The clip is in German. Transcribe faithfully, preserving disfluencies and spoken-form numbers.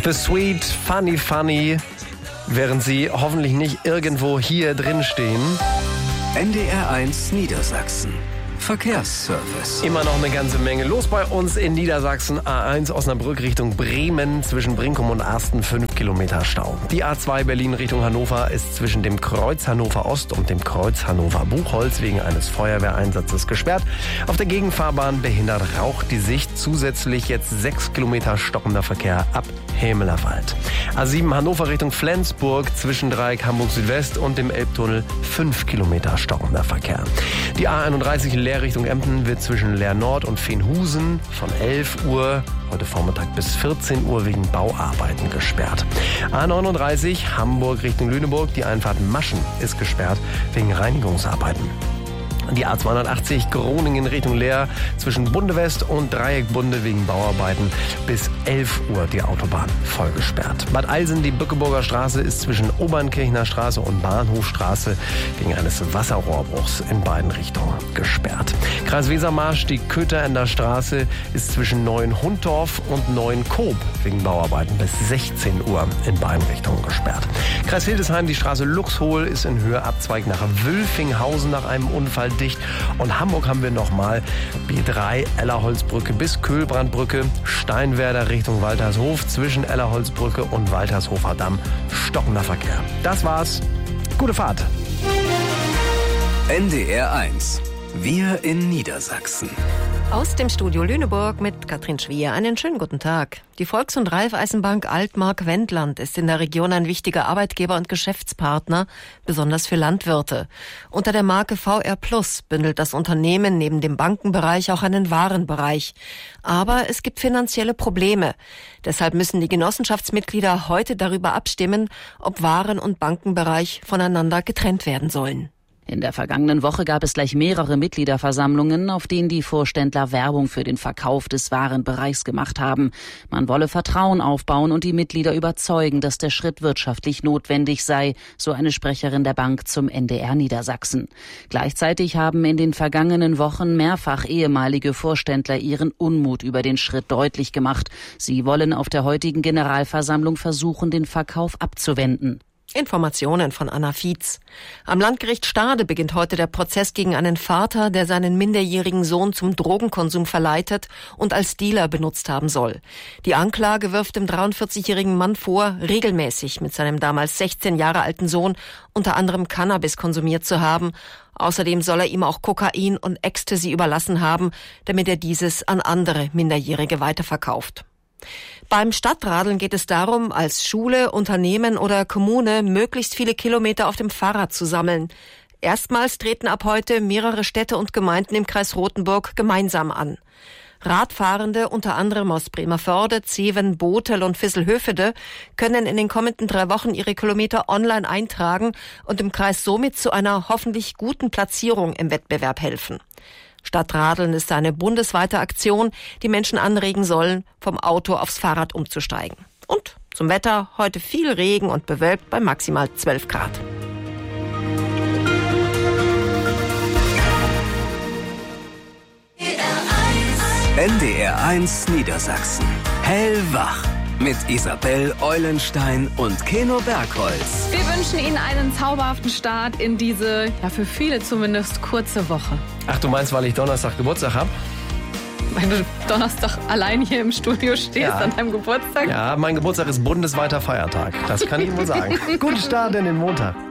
The Sweet Funny Funny, während sie hoffentlich nicht irgendwo hier drin stehen. N D R eins Niedersachsen. Verkehrsservice. Immer noch eine ganze Menge los bei uns in Niedersachsen. A eins Osnabrück Richtung Bremen, zwischen Brinkum und Arsten fünf Kilometer Stau. Die A zwei Berlin Richtung Hannover ist zwischen dem Kreuz Hannover Ost und dem Kreuz Hannover Buchholz wegen eines Feuerwehreinsatzes gesperrt. Auf der Gegenfahrbahn behindert Rauch die Sicht. Zusätzlich jetzt sechs Kilometer stockender Verkehr ab Hämelerwald. A sieben Hannover Richtung Flensburg, zwischen Dreieck Hamburg Südwest und dem Elbtunnel fünf Kilometer stockender Verkehr. Die A einunddreißig Leer Richtung Emden wird zwischen Leer Nord und Feenhusen von elf Uhr heute Vormittag bis vierzehn Uhr wegen Bauarbeiten gesperrt. A neununddreißig Hamburg Richtung Lüneburg, die Einfahrt Maschen ist gesperrt wegen Reinigungsarbeiten. Die A zweihundertachtzig Groningen Richtung Leer zwischen Bunde West und Dreieck Bunde wegen Bauarbeiten bis elf Uhr die Autobahn voll gesperrt. Bad Eilsen, die Bückeburger Straße ist zwischen Obernkirchner Straße und Bahnhofstraße wegen eines Wasserrohrbruchs in beiden Richtungen gesperrt. Kreis Wesermarsch, die Kötherender Straße ist zwischen Neuenhundorf und Neuenkoop wegen Bauarbeiten bis sechzehn Uhr in beiden Richtungen gesperrt. Kreis Hildesheim, die Straße Luxhol ist in Höhe Abzweig nach Wülfinghausen nach einem Unfall dicht. Und Hamburg haben wir nochmal B drei Ellerholzbrücke bis Köhlbrandbrücke, Steinwerder Richtung Waltershof, zwischen Ellerholzbrücke und Waltershofer Damm stockender Verkehr. Das war's. Gute Fahrt. N D R eins. Wir in Niedersachsen. Aus dem Studio Lüneburg mit Katrin Schwier. Einen schönen guten Tag. Die Volks- und Raiffeisenbank Altmark-Wendland ist in der Region ein wichtiger Arbeitgeber und Geschäftspartner, besonders für Landwirte. Unter der Marke V R Plus bündelt das Unternehmen neben dem Bankenbereich auch einen Warenbereich. Aber es gibt finanzielle Probleme. Deshalb müssen die Genossenschaftsmitglieder heute darüber abstimmen, ob Waren- und Bankenbereich voneinander getrennt werden sollen. In der vergangenen Woche gab es gleich mehrere Mitgliederversammlungen, auf denen die Vorständler Werbung für den Verkauf des Warenbereichs gemacht haben. Man wolle Vertrauen aufbauen und die Mitglieder überzeugen, dass der Schritt wirtschaftlich notwendig sei, so eine Sprecherin der Bank zum N D R Niedersachsen. Gleichzeitig haben in den vergangenen Wochen mehrfach ehemalige Vorständler ihren Unmut über den Schritt deutlich gemacht. Sie wollen auf der heutigen Generalversammlung versuchen, den Verkauf abzuwenden. Informationen von Anna Fietz. Am Landgericht Stade beginnt heute der Prozess gegen einen Vater, der seinen minderjährigen Sohn zum Drogenkonsum verleitet und als Dealer benutzt haben soll. Die Anklage wirft dem dreiundvierzigjährigen Mann vor, regelmäßig mit seinem damals sechzehn Jahre alten Sohn unter anderem Cannabis konsumiert zu haben. Außerdem soll er ihm auch Kokain und Ecstasy überlassen haben, damit er dieses an andere Minderjährige weiterverkauft. Beim Stadtradeln geht es darum, als Schule, Unternehmen oder Kommune möglichst viele Kilometer auf dem Fahrrad zu sammeln. Erstmals treten ab heute mehrere Städte und Gemeinden im Kreis Rothenburg gemeinsam an. Radfahrende, unter anderem aus Bremervörde, Zeven, Botel und Visselhövede, können in den kommenden drei Wochen ihre Kilometer online eintragen und dem Kreis somit zu einer hoffentlich guten Platzierung im Wettbewerb helfen. Stadtradeln ist eine bundesweite Aktion, die Menschen anregen sollen, vom Auto aufs Fahrrad umzusteigen. Und zum Wetter, heute viel Regen und bewölkt bei maximal zwölf Grad. N D R eins Niedersachsen. Hellwach. Mit Isabel Eulenstein und Keno Bergholz. Wir wünschen Ihnen einen zauberhaften Start in diese, ja für viele zumindest, kurze Woche. Ach, du meinst, weil ich Donnerstag Geburtstag habe? Wenn du Donnerstag allein hier im Studio stehst, ja, an deinem Geburtstag? Ja, mein Geburtstag ist bundesweiter Feiertag. Das kann ich wohl sagen. Guten Start in den Montag.